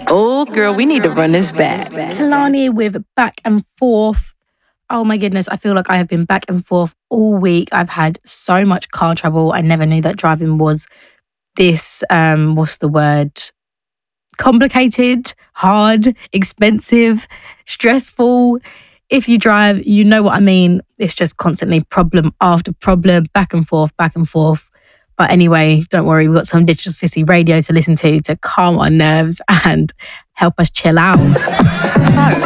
Oh, girl, we need to run this back. Kehlani with Back and Forth. Oh my goodness, I feel like I have been back and forth all week. I've had so much car trouble. I never knew that driving was this, what's the word? Complicated, hard, expensive, stressful. If you drive, you know what I mean. It's just constantly problem after problem, back and forth, back and forth. But anyway, don't worry, we've got some Digital City radio to listen to calm our nerves and help us chill out. So,